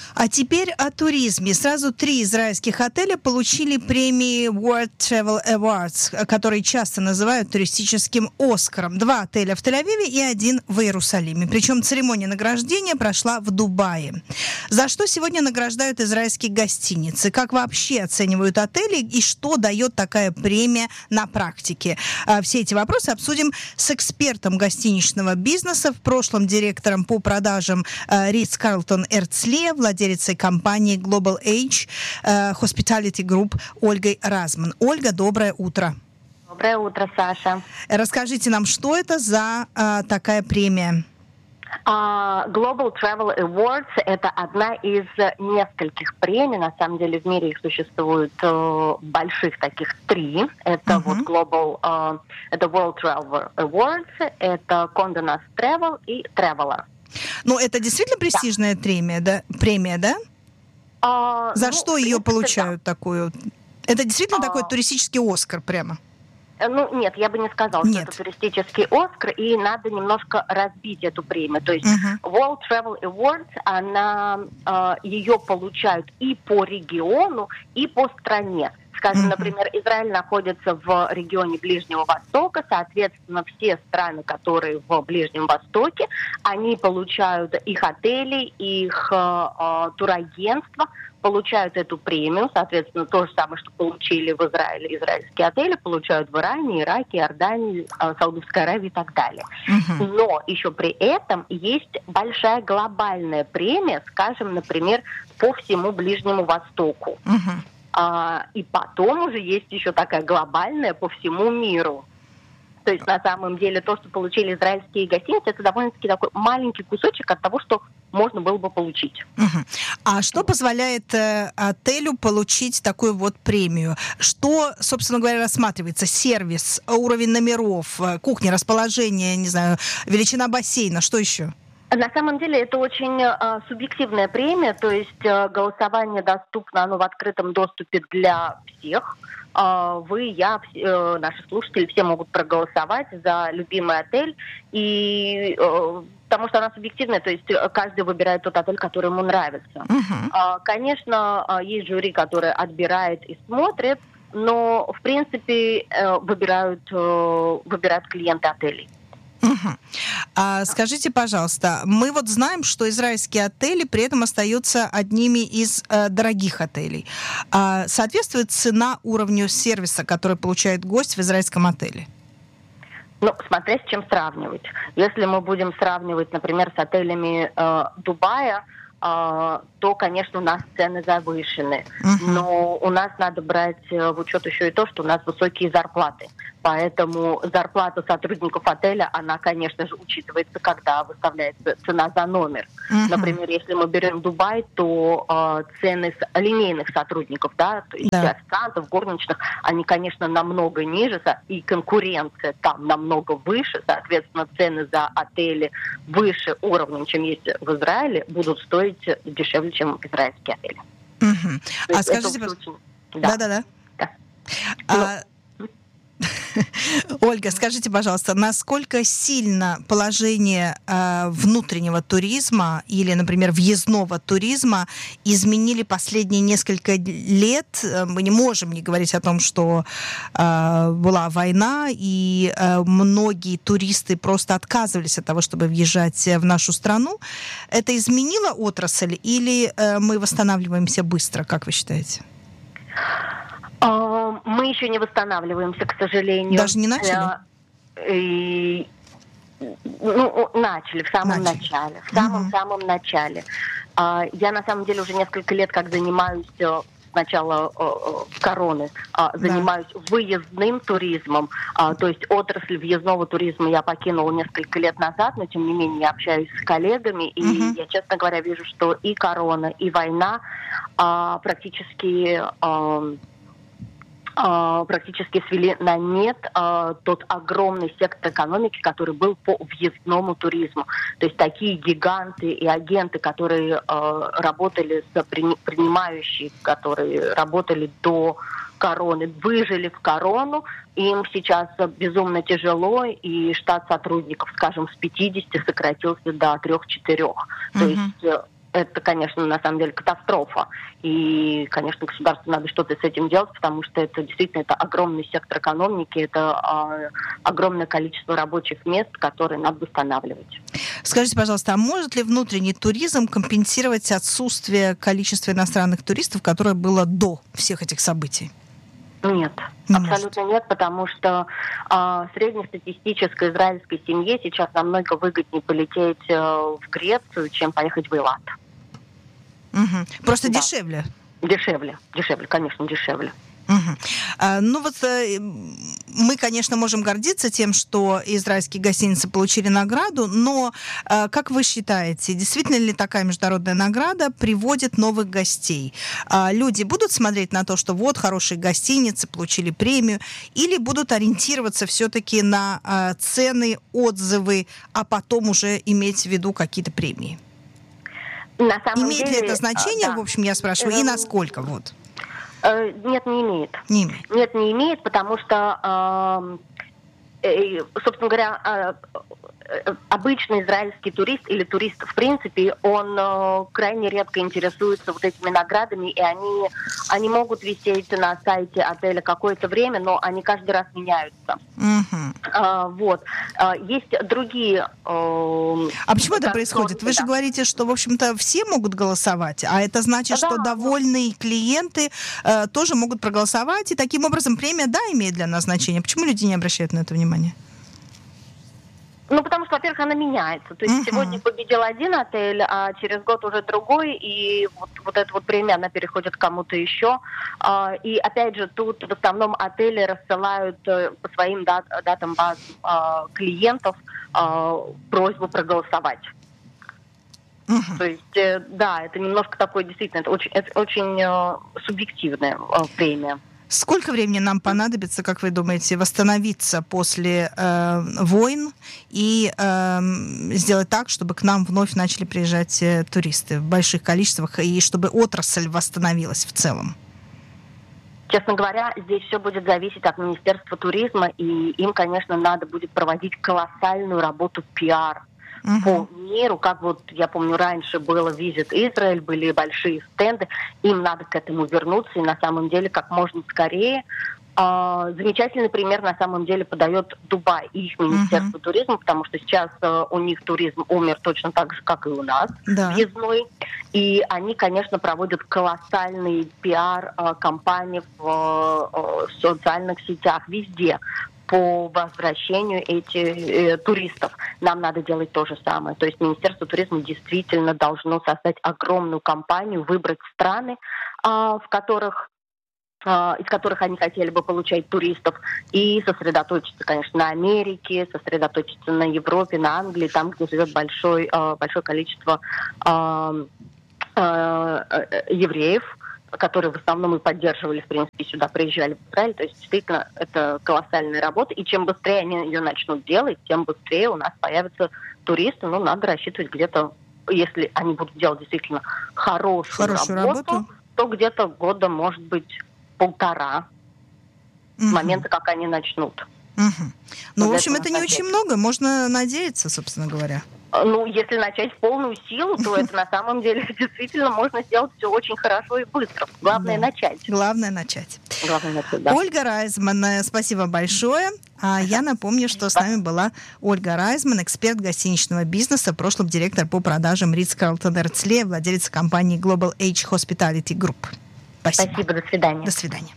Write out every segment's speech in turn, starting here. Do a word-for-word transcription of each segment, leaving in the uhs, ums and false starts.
А теперь о туризме. Сразу три израильских отеля получили премии World Travel Awards, которые часто называют туристическим Оскаром. Два отеля в Тель-Авиве и один в Иерусалиме. Причем церемония награждения прошла в Дубае. За что сегодня награждают израильские гостиницы? Как вообще оценивают отели и что дает такая премия на практике? Все эти вопросы обсудим с экспертом гостиничного бизнеса, в прошлом директором по продажам Ритц-Карлтон Эрцлия, владелицей компании Global Age uh, Hospitality Group Ольгой Разман. Ольга, доброе утро. Доброе утро, Саша. Расскажите нам, что это за uh, такая премия? Uh, Global Travel Awards – это одна из нескольких премий. На самом деле в мире их существует uh, больших таких три. Это uh-huh. вот Global, uh, это World Travel Awards, это Condé Nast Travel и Traveler. Ну, это действительно престижная да. премия, да? Премия, да? А, За ну, что ее принципе, получают да. такую? Это действительно а, такой туристический Оскар прямо? Ну, нет, я бы не сказала, нет. что это туристический Оскар, и надо немножко разбить эту премию. То есть uh-huh. World Travel Awards, она, э, ее получают и по региону, и по стране. Скажем, uh-huh. например, Израиль находится в регионе Ближнего Востока, соответственно, все страны, которые в Ближнем Востоке, они получают их отели, их э, э, турагентства, получают эту премию, соответственно, то же самое, что получили в Израиле израильские отели, получают в Иране, Ираке, Иордании, Саудовской Аравии и так далее. Uh-huh. Но еще при этом есть большая глобальная премия, скажем, например, по всему Ближнему Востоку. Uh-huh. А, и потом уже есть еще такая глобальная по всему миру. То есть, на самом деле, то, что получили израильские гостиницы, это довольно-таки такой маленький кусочек от того, что можно было бы получить. Uh-huh. А что позволяет э, отелю получить такую вот премию? Что, собственно говоря, рассматривается? Сервис, уровень номеров, кухня, расположение, не знаю, величина бассейна, что еще? На самом деле это очень э, субъективная премия, то есть э, голосование доступно, оно в открытом доступе для всех. Э, вы, я, э, наши слушатели, все могут проголосовать за любимый отель, и, э, потому что она субъективная, то есть каждый выбирает тот отель, который ему нравится. Uh-huh. Э, конечно, э, есть жюри, которое отбирает и смотрит, но, в принципе, э, выбирают, э, выбирают клиенты отелей. Угу. А скажите, пожалуйста, мы вот знаем, что израильские отели при этом остаются одними из э, дорогих отелей. А соответствует цена уровню сервиса, который получает гость в израильском отеле? Ну, смотря с чем сравнивать. Если мы будем сравнивать, например, с отелями э, Дубая, Uh, то, конечно, у нас цены завышены. Uh-huh. Но у нас надо брать в учет еще и то, что у нас высокие зарплаты. Поэтому зарплата сотрудников отеля, она, конечно же, учитывается, когда выставляется цена за номер. Uh-huh. Например, если мы берем Дубай, то uh, цены линейных сотрудников, да, то есть да. официантов, горничных, они, конечно, намного ниже, и конкуренция там намного выше. Соответственно, цены за отели выше уровнем, чем есть в Израиле, будут стоить дешевле, чем израильские отели. Угу. А скажите, очень... да. Да-да-да. Да. А... Ольга, скажите, пожалуйста, насколько сильно положение э, внутреннего туризма или, например, въездного туризма изменили последние несколько лет? Мы не можем не говорить о том, что э, была война, и э, многие туристы просто отказывались от того, чтобы въезжать в нашу страну. Это изменило отрасль или э, мы восстанавливаемся быстро, как вы считаете? Мы еще не восстанавливаемся, к сожалению. Даже не начали? И, ну, начали в самом начали. начале. В самом-самом угу. начале. Я, на самом деле, уже несколько лет как занимаюсь с начала короны, занимаюсь да. выездным туризмом. То есть отрасль въездного туризма я покинула несколько лет назад, но, тем не менее, я общаюсь с коллегами, и угу. я, честно говоря, вижу, что и корона, и война практически... практически свели на нет э, тот огромный сектор экономики, который был по въездному туризму. То есть такие гиганты и агенты, которые э, работали, с при, принимающие, которые работали до короны, выжили в корону, им сейчас безумно тяжело, и штат сотрудников, скажем, с пятидесяти сократился до трех-четырех. Mm-hmm. То есть это, конечно, на самом деле катастрофа. И, конечно, государству надо что-то с этим делать, потому что это действительно это огромный сектор экономики, это э, огромное количество рабочих мест, которые надо восстанавливать. Скажите, пожалуйста, а может ли внутренний туризм компенсировать отсутствие количества иностранных туристов, которое было до всех этих событий? Нет, не абсолютно может. Нет, потому что э, среднестатистической израильской семье сейчас намного выгоднее полететь э, в Грецию, чем поехать в Эйлат. Угу. Просто да. дешевле? Дешевле, дешевле, конечно, дешевле. Угу. А, ну вот э, мы, конечно, можем гордиться тем, что израильские гостиницы получили награду, но э, как вы считаете, действительно ли такая международная награда приводит новых гостей? А, люди будут смотреть на то, что вот хорошие гостиницы получили премию, или будут ориентироваться все-таки на э, цены, отзывы, а потом уже иметь в виду какие-то премии? На самом Имеет деле, ли это значение, да. в общем, я спрашиваю, и насколько? Вот. Нет, не имеет. Не имеет. Нет, не имеет, потому что, э, собственно говоря, э, обычный израильский турист или турист в принципе, он э, крайне редко интересуется вот этими наградами, и они, они могут висеть на сайте отеля какое-то время, но они каждый раз меняются. Угу. А, вот. А, есть другие... Э, а почему это происходит? Вы же да. говорите, что, в общем-то, все могут голосовать, а это значит, да, что довольные клиенты э, тоже могут проголосовать, и таким образом премия, да, имеет для нас значение. Почему люди не обращают на это внимания? Ну, потому что, во-первых, она меняется. То есть uh-huh. сегодня победил один отель, а через год уже другой, и вот, вот эта вот премия, она переходит к кому-то еще. А, и, опять же, тут в основном отели рассылают по своим дат- датам баз а, клиентов а, просьбу проголосовать. Uh-huh. То есть, да, это немножко такое, действительно, это очень, это очень э, субъективная э, премия. Сколько времени нам понадобится, как вы думаете, восстановиться после э, войн и э, сделать так, чтобы к нам вновь начали приезжать э, туристы в больших количествах, и чтобы отрасль восстановилась в целом? Честно говоря, здесь все будет зависеть от Министерства туризма, и им, конечно, надо будет проводить колоссальную работу пиар. Uh-huh. По миру, как вот, я помню, раньше было Visit Israel, были большие стенды, им надо к этому вернуться, и на самом деле как можно скорее. А, замечательный пример на самом деле подает Дубай и их Министерство uh-huh. туризма, потому что сейчас а, у них туризм умер точно так же, как и у нас, да. въездной, и они, конечно, проводят колоссальный пиар а, кампании в, а, в социальных сетях, везде, по возвращению этих э, туристов. Нам надо делать то же самое. То есть Министерство туризма действительно должно создать огромную кампанию, выбрать страны, э, в которых, э, из которых они хотели бы получать туристов, и сосредоточиться, конечно, на Америке, сосредоточиться на Европе, на Англии, там, где живет большой, э, большое количество э, э, э, евреев, которые в основном и поддерживали, в принципе, сюда приезжали в Израиль. То есть, действительно, это колоссальная работа. И чем быстрее они ее начнут делать, тем быстрее у нас появятся туристы. Ну, надо рассчитывать где-то, если они будут делать действительно хорошую, хорошую работу, работу, то где-то года, может быть, полтора угу. с момента, как они начнут. Угу. Ну, в общем, это не очень много. Можно надеяться, собственно говоря. Ну, если начать в полную силу, то это на самом деле действительно можно сделать все очень хорошо и быстро. Главное да. начать. Главное начать. Главное начать, да. Ольга Райзман, спасибо большое. А я напомню, что с нами была Ольга Райзман, эксперт гостиничного бизнеса, в прошлом директор по продажам Ритц-Карлтон Эрцле, владелец компании Global Age Hospitality Group. Спасибо. Спасибо, до свидания. До свидания.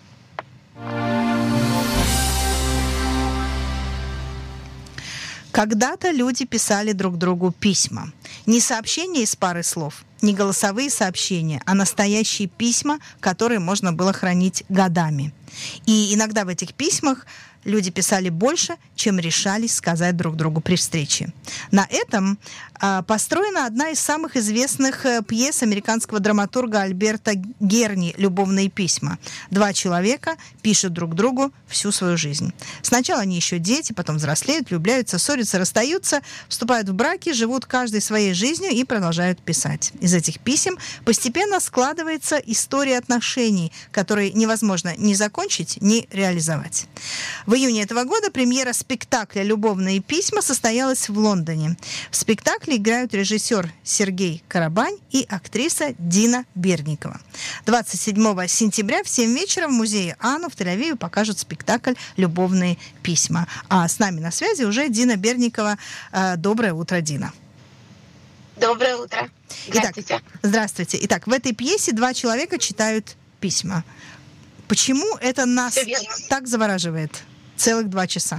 Когда-то люди писали друг другу письма. Не сообщения из пары слов, не голосовые сообщения, а настоящие письма, которые можно было хранить годами. И иногда в этих письмах люди писали больше, чем решались сказать друг другу при встрече. На этом а, построена одна из самых известных а, пьес американского драматурга Альберта Герни «Любовные письма». Два человека пишут друг другу всю свою жизнь. Сначала они еще дети, потом взрослеют, влюбляются, ссорятся, расстаются, вступают в браки, живут каждой своей жизнью и продолжают писать. Из из этих писем постепенно складывается история отношений, которые невозможно ни закончить, ни реализовать. В июне этого года премьера спектакля «Любовные письма» состоялась в Лондоне. В спектакле играют режиссер Сергей Карабань и актриса Дина Берникова. двадцать седьмого сентября в семь вечера в музее Ану в Тель-Авиве покажут спектакль «Любовные письма». А с нами на связи уже Дина Берникова. Доброе утро, Дина. Доброе утро. Здравствуйте. Итак, здравствуйте. Итак, в этой пьесе два человека читают письма. Почему это нас так завораживает? Целых два часа.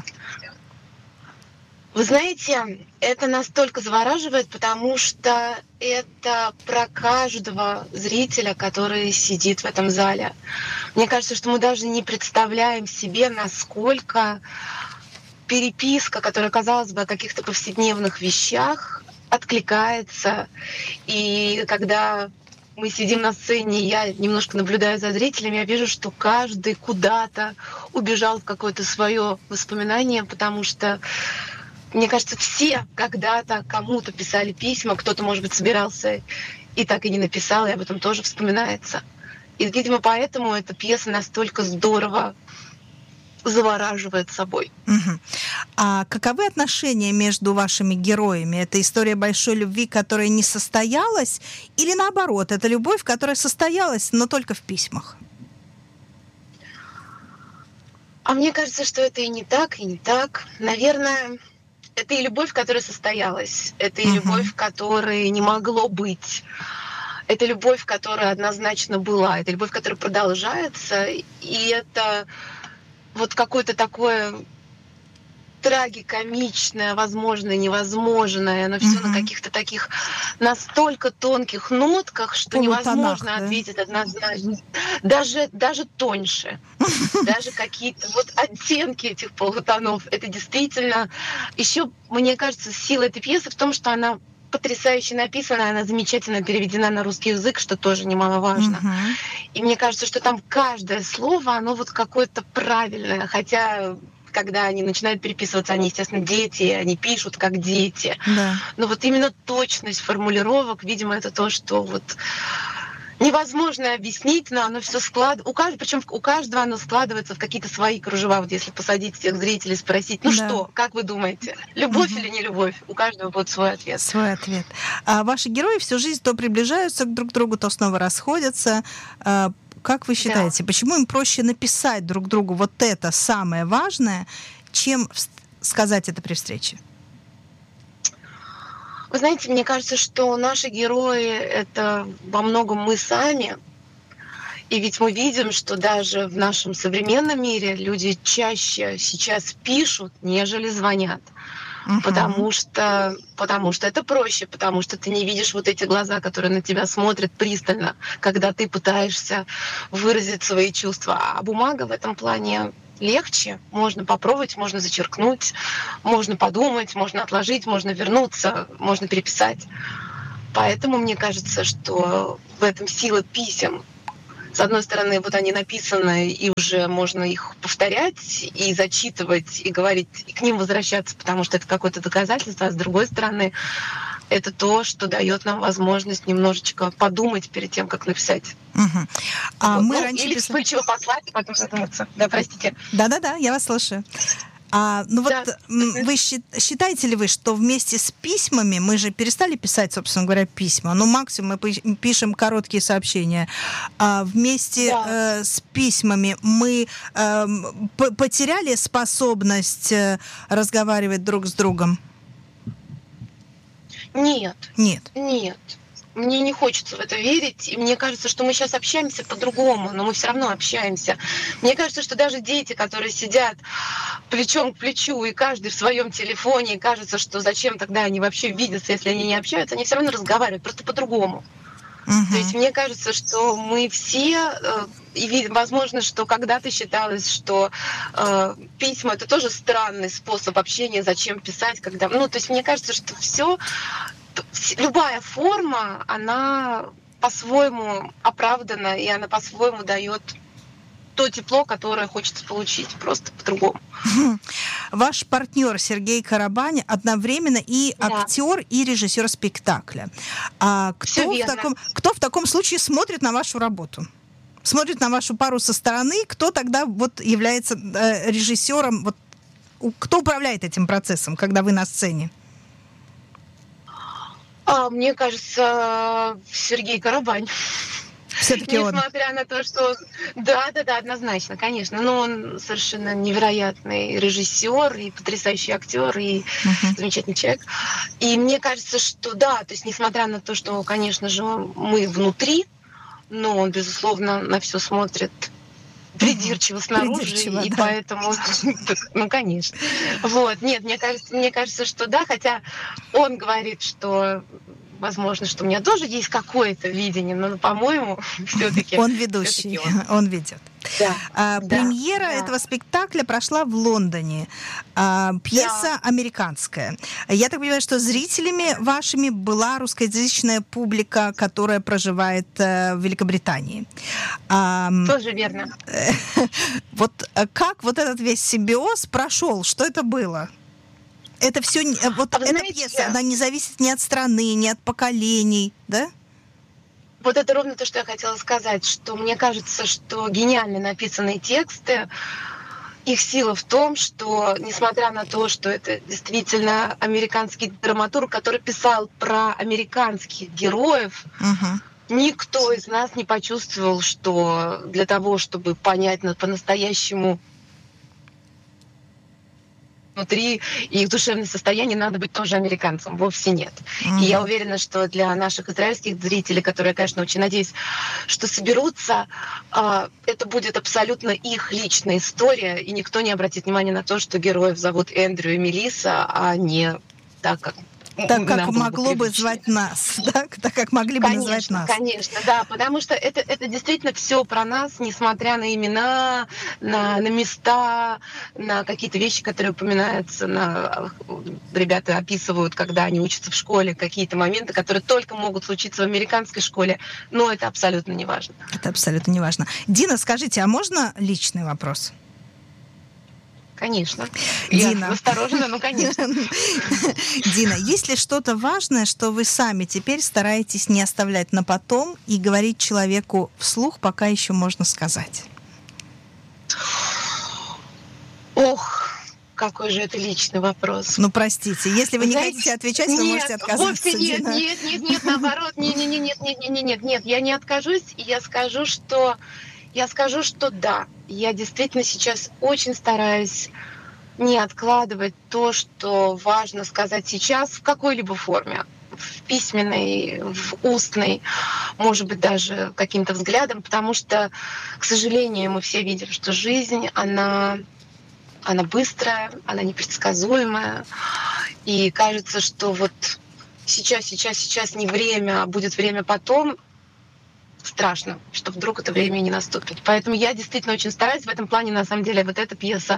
Вы знаете, это настолько завораживает, потому что это про каждого зрителя, который сидит в этом зале. Мне кажется, что мы даже не представляем себе, насколько переписка, которая, казалось бы, о каких-то повседневных вещах, откликается. И когда мы сидим на сцене, я немножко наблюдаю за зрителями, я вижу, что каждый куда-то убежал в какое-то свое воспоминание, потому что, мне кажется, все когда-то кому-то писали письма, кто-то, может быть, собирался и так и не написал, и об этом тоже вспоминается. И, видимо, поэтому эта пьеса настолько здорово завораживает собой. Угу. А каковы отношения между вашими героями? Это история большой любви, которая не состоялась, или наоборот, это любовь, которая состоялась, но только в письмах? А мне кажется, что это и не так, и не так. Наверное, это и любовь, которая состоялась. Это и угу. любовь, которой не могло быть. Это любовь, которая однозначно была. Это любовь, которая продолжается. И это вот какое-то такое трагикомичное, возможно, невозможное, но все uh-huh. на каких-то таких настолько тонких нотках, что полутонах, невозможно да? ответить однозначно. Даже, даже тоньше. Даже какие-то вот оттенки этих полутонов. Это действительно... Еще, мне кажется, сила этой пьесы в том, что она потрясающе написана, она замечательно переведена на русский язык, что тоже немаловажно. Uh-huh. И мне кажется, что там каждое слово, оно вот какое-то правильное, хотя когда они начинают переписываться, они, естественно, дети, они пишут как дети. Да. Но вот именно точность формулировок, видимо, это то, что вот невозможно объяснить, но оно все складывается. У каждого, причем у каждого оно складывается в какие-то свои кружева. Вот если посадить всех зрителей, спросить, ну да. что, как вы думаете, любовь угу. или не любовь? У каждого будет свой ответ. Свой ответ. А ваши герои всю жизнь то приближаются друг к другу, то снова расходятся. Как вы считаете, да. почему им проще написать друг другу вот это самое важное, чем сказать это при встрече? Вы знаете, мне кажется, что наши герои — это во многом мы сами. И ведь мы видим, что даже в нашем современном мире люди чаще сейчас пишут, нежели звонят. Uh-huh. Потому что, потому что это проще, потому что ты не видишь вот эти глаза, которые на тебя смотрят пристально, когда ты пытаешься выразить свои чувства. А бумага в этом плане легче. Можно попробовать, можно зачеркнуть, можно подумать, можно отложить, можно вернуться, можно переписать. Поэтому мне кажется, что в этом сила писем. С одной стороны, вот они написаны, и уже можно их повторять, и зачитывать, и говорить, и к ним возвращаться, потому что это какое-то доказательство. А с другой стороны, это то, что дает нам возможность немножечко подумать перед тем, как написать. Угу. А вот. мы ну, раньше или вспыльчиво послать, и потом задуматься. Да, простите. Да-да-да, я вас слушаю. А, ну да. вот вы считаете ли вы, что вместе с письмами, мы же перестали писать, собственно говоря, письма, ну максимум мы пишем короткие сообщения, а вместе да. э, с письмами мы э, потеряли способность э, разговаривать друг с другом? Нет. Нет. Нет. Мне не хочется в это верить, и мне кажется, что мы сейчас общаемся по-другому, но мы все равно общаемся. Мне кажется, что даже дети, которые сидят плечом к плечу, и каждый в своем телефоне, и кажется, что зачем тогда они вообще видятся, если они не общаются, они все равно разговаривают, просто по-другому. Uh-huh. То есть мне кажется, что мы все, и возможно, что когда-то считалось, что э, письма — это тоже странный способ общения, зачем писать, когда... Ну, то есть мне кажется, что все... Любая форма, она по-своему оправдана, и она по-своему дает то тепло, которое хочется получить, просто по-другому. Ваш партнер Сергей Карабань одновременно и да. актер, и режиссер спектакля. А кто, в таком, кто в таком случае смотрит на вашу работу? Смотрит на вашу пару со стороны, кто тогда вот является э, режиссером, вот, кто управляет этим процессом, когда вы на сцене? А, мне кажется, Сергей Карабань. Все-таки он. Несмотря на то, что... Да, да, да, однозначно, конечно. Но он совершенно невероятный режиссер и потрясающий актер, и uh-huh. замечательный человек. И мне кажется, что да, то есть несмотря на то, что, конечно же, мы внутри, но он, безусловно, на все смотрит придирчиво снаружи, придирчиво, и да. поэтому, ну, конечно. Вот, нет, мне кажется, мне кажется, что да, хотя он говорит, что возможно, что у меня тоже есть какое-то видение, но, по-моему, все-таки он ведущий, он. он ведет. Да, а, да, премьера да. этого спектакля прошла в Лондоне. А, пьеса да. американская. Я так понимаю, что зрителями вашими была русскоязычная публика, которая проживает э, в Великобритании. А, Тоже верно. Вот как вот этот весь симбиоз прошел? Что это было? Это все, вот а эта знаете, пьеса, она не зависит ни от страны, ни от поколений, да? Вот это ровно то, что я хотела сказать, что мне кажется, что гениально написанные тексты, их сила в том, что, несмотря на то, что это действительно американский драматург, который писал про американских героев, uh-huh. никто из нас не почувствовал, что для того, чтобы понять по-настоящему внутри и их душевное состояние, надо быть тоже американцем. Вовсе нет. Mm-hmm. И я уверена, что для наших израильских зрителей, которые, я, конечно, очень надеюсь, что соберутся, это будет абсолютно их личная история, и никто не обратит внимания на то, что героев зовут Эндрю и Мелисса, а не так, как Так, как могло бы звать нас, да? Так, как могли бы конечно, назвать нас. Конечно, да, потому что это, это действительно все про нас, несмотря на имена, на, на места, на какие-то вещи, которые упоминаются, на, ребята описывают, когда они учатся в школе, какие-то моменты, которые только могут случиться в американской школе, но это абсолютно не важно. Это абсолютно не важно. Дина, скажите, а можно личный вопрос? Конечно. Дина. Я осторожна, но конечно. Дина, есть ли что-то важное, что вы сами теперь стараетесь не оставлять на потом и говорить человеку вслух, пока еще можно сказать? Ох, какой же это личный вопрос. Ну, простите, если вы не Знаете, хотите отвечать, нет, вы можете отказаться. Вовсе нет, Дина. нет, нет, нет, наоборот, нет, нет, нет, нет, нет, нет, нет, нет, я не откажусь, и я скажу, что Я скажу, что да, я действительно сейчас очень стараюсь не откладывать то, что важно сказать сейчас в какой-либо форме, в письменной, в устной, может быть, даже каким-то взглядом, потому что, к сожалению, мы все видим, что жизнь, она, она быстрая, она непредсказуемая, и кажется, что вот сейчас, сейчас, сейчас не время, а будет время потом. Страшно, что вдруг это время не наступит. Поэтому я действительно очень стараюсь в этом плане. На самом деле, вот эта пьеса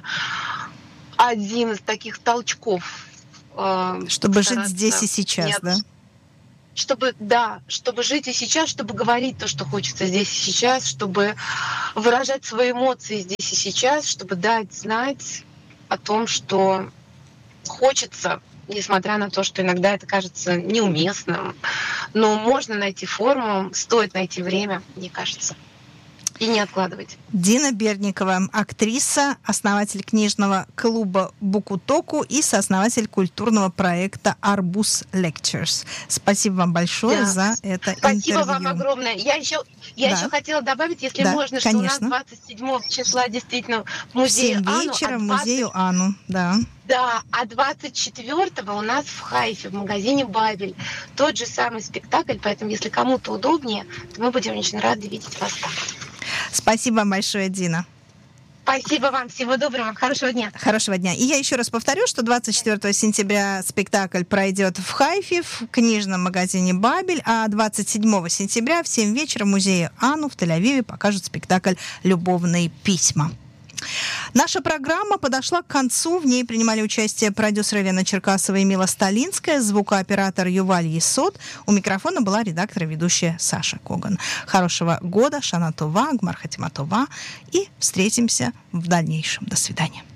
один из таких толчков. Э, чтобы жить здесь и сейчас, нет, да? Чтобы, да, чтобы жить и сейчас, чтобы говорить то, что хочется здесь и сейчас, чтобы выражать свои эмоции здесь и сейчас, чтобы дать знать о том, что хочется, несмотря на то, что иногда это кажется неуместным. Но можно найти форму, стоит найти время, мне кажется, и не откладывать. Дина Бердникова, актриса, основатель книжного клуба «Букутоку» и сооснователь культурного проекта «Арбуз Lectures». Спасибо вам большое да. за это Спасибо интервью. Спасибо вам огромное. Я еще, я да. еще хотела добавить, если да, можно, конечно. что у нас двадцать седьмого числа действительно в музее в семь вечера в музее Анну, да. Да, а двадцать четвёртого у нас в Хайфе, в магазине «Бабель», тот же самый спектакль, поэтому если кому-то удобнее, то мы будем очень рады видеть вас там. Спасибо вам большое, Дина. Спасибо вам, всего доброго, хорошего дня. Хорошего дня. И я еще раз повторю, что двадцать четвёртого сентября спектакль пройдет в Хайфе, в книжном магазине «Бабель», а двадцать седьмого сентября в семь вечера в музее Анну в Тель-Авиве покажут спектакль «Любовные письма». Наша программа подошла к концу. В ней принимали участие продюсер Елена Черкасова и Мила Сталинская, звукооператор Юваль Есот. У микрофона была редактор и ведущая Саша Коган. Хорошего года, Шана Това, Гмар Хатима Това. И встретимся в дальнейшем. До свидания.